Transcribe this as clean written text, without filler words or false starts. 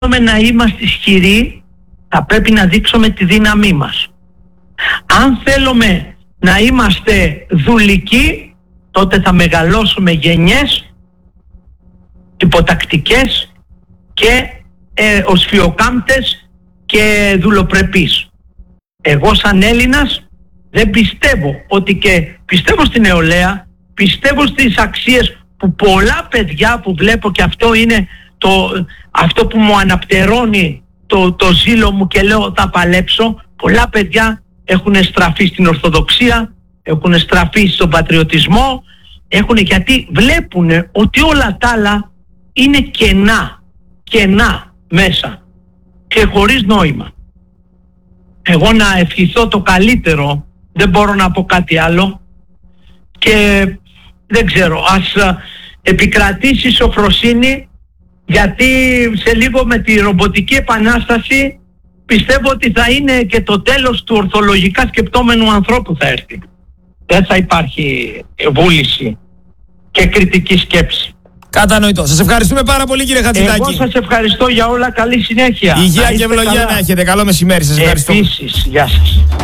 να είμαστε ισχυροί, θα πρέπει να δείξουμε τη δύναμή μας. Αν θέλουμε να είμαστε δουλικοί, τότε θα μεγαλώσουμε γενιές υποτακτικές και οσφιοκάμπτες και δουλοπρεπείς. Εγώ σαν Έλληνας δεν πιστεύω ότι, και πιστεύω στην νεολαία, πιστεύω στις αξίες που πολλά παιδιά που βλέπω, και αυτό είναι αυτό που μου αναπτερώνει το ζήλο μου και λέω θα παλέψω. Πολλά παιδιά έχουν στραφεί στην Ορθοδοξία, έχουν στραφεί στον πατριωτισμό, γιατί βλέπουν ότι όλα τα άλλα είναι κενά μέσα και χωρίς νόημα. Εγώ να ευχηθώ το καλύτερο, δεν μπορώ να πω κάτι άλλο, και δεν ξέρω, ας επικρατήσει σοφροσύνη, γιατί σε λίγο με τη ρομποτική επανάσταση πιστεύω ότι θα είναι και το τέλος του ορθολογικά σκεπτόμενου ανθρώπου θα έρθει. Δεν θα υπάρχει βούληση και κριτική σκέψη. Κατανοητό. Σας ευχαριστούμε πάρα πολύ, κύριε Χατζηδάκη. Εγώ σας ευχαριστώ για όλα. Καλή συνέχεια. Υγεία και ευλογία να έχετε. Καλό μεσημέρι. Σας ευχαριστώ. Επίσης, γεια σας.